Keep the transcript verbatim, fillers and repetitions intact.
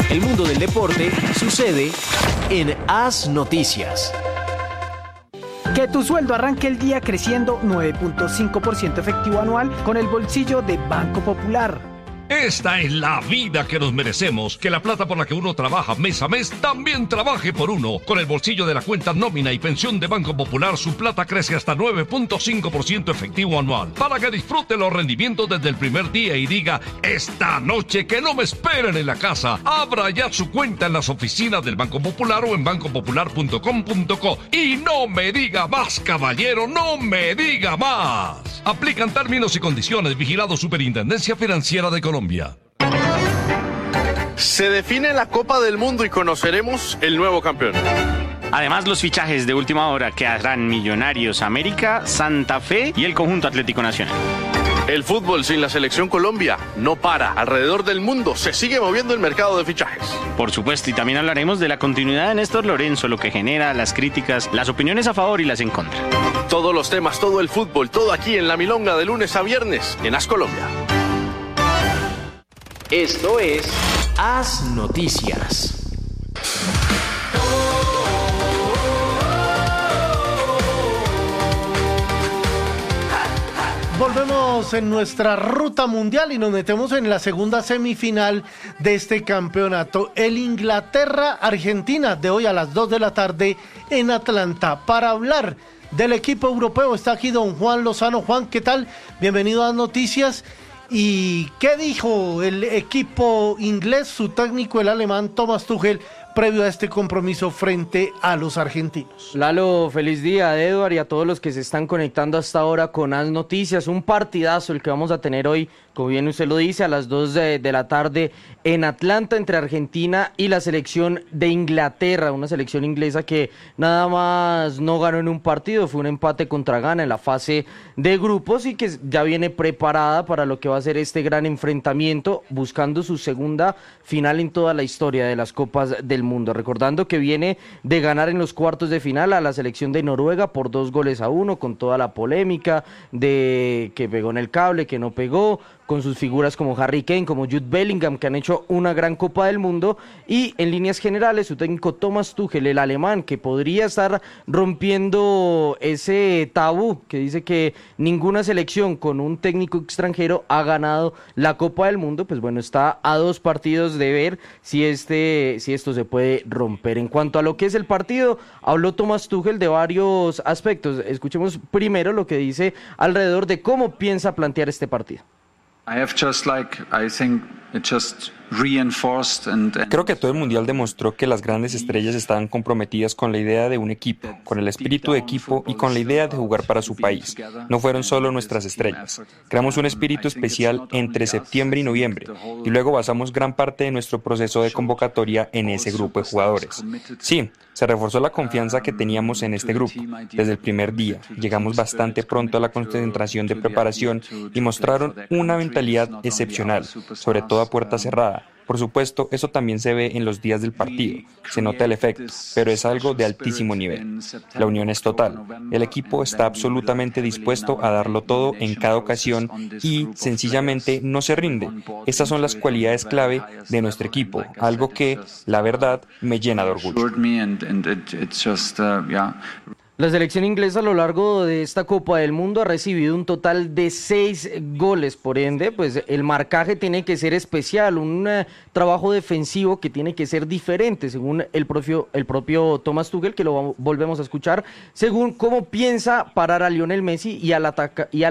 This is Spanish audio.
El mundo del deporte sucede en Haz Noticias. Que tu sueldo arranque el día creciendo nueve punto cinco por ciento efectivo anual con el bolsillo de Banco Popular. Esta es la vida que nos merecemos, que la plata por la que uno trabaja mes a mes también trabaje por uno. Con el bolsillo de la cuenta nómina y pensión de Banco Popular, su plata crece hasta nueve punto cinco por ciento efectivo anual, para que disfrute los rendimientos desde el primer día y diga, esta noche que no me esperen en la casa. Abra ya su cuenta en las oficinas del Banco Popular o en banco popular punto com punto co. Y no me diga más, caballero, no me diga más. Aplican términos y condiciones. Vigilado Superintendencia Financiera de Colombia. Se define la Copa del Mundo y conoceremos el nuevo campeón. Además, los fichajes de última hora que harán Millonarios América, Santa Fe y el conjunto Atlético Nacional. El fútbol sin la selección Colombia no para. Alrededor del mundo se sigue moviendo el mercado de fichajes. Por supuesto, y también hablaremos de la continuidad de Néstor Lorenzo, lo que genera las críticas, las opiniones a favor y las en contra. Todos los temas, todo el fútbol, todo aquí en La Milonga de lunes a viernes en Haz Colombia. Esto es Haz Noticias. Volvemos en nuestra ruta mundial y nos metemos en la segunda semifinal de este campeonato. El Inglaterra-Argentina de hoy a las dos de la tarde en Atlanta. Para hablar del equipo europeo está aquí don Juan Lozano. Juan, ¿qué tal? Bienvenido a Noticias. ¿Y qué dijo el equipo inglés, su técnico, el alemán Thomas Tuchel, previo a este compromiso frente a los argentinos? Lalo, feliz día, Edward, y a todos los que se están conectando hasta ahora con Haz Noticias. Un partidazo el que vamos a tener hoy, como bien usted lo dice, a las dos de, de la tarde en Atlanta, entre Argentina y la selección de Inglaterra, una selección inglesa que nada más no ganó en un partido, fue un empate contra Ghana en la fase de grupos y que ya viene preparada para lo que va a ser este gran enfrentamiento, buscando su segunda final en toda la historia de las Copas del Mundo. Recordando que viene de ganar en los cuartos de final a la selección de Noruega por dos goles a uno, con toda la polémica de que pegó en el cable, que no pegó, con sus figuras como Harry Kane, como Jude Bellingham, que han hecho una gran Copa del Mundo, y en líneas generales su técnico Thomas Tuchel, el alemán, que podría estar rompiendo ese tabú que dice que ninguna selección con un técnico extranjero ha ganado la Copa del Mundo. Pues bueno, está a dos partidos de ver si este, si esto se puede romper. En cuanto a lo que es el partido, habló Thomas Tuchel de varios aspectos. Escuchemos primero lo que dice alrededor de cómo piensa plantear este partido. I have just like, I think it just reinforced and, and Creo que todo el mundial demostró que las grandes estrellas estaban comprometidas con la idea de un equipo, con el espíritu de equipo y con la idea de jugar para su país. No fueron solo nuestras estrellas. Creamos un espíritu especial entre septiembre y noviembre y luego basamos gran parte de nuestro proceso de convocatoria en ese grupo de jugadores. Sí, se reforzó la confianza que teníamos en este grupo desde el primer día. Llegamos bastante pronto a la concentración de preparación y mostraron una mentalidad excepcional, sobre todo a puerta cerrada. Por supuesto, eso también se ve en los días del partido, se nota el efecto, pero es algo de altísimo nivel. La unión es total, el equipo está absolutamente dispuesto a darlo todo en cada ocasión y sencillamente no se rinde. Estas son las cualidades clave de nuestro equipo, algo que, la verdad, me llena de orgullo. La selección inglesa a lo largo de esta Copa del Mundo ha recibido un total de seis goles, por ende, pues el marcaje tiene que ser especial, un uh, trabajo defensivo que tiene que ser diferente, según el propio, el propio Thomas Tuchel, que lo volvemos a escuchar, según cómo piensa parar a Lionel Messi y al ataca, y al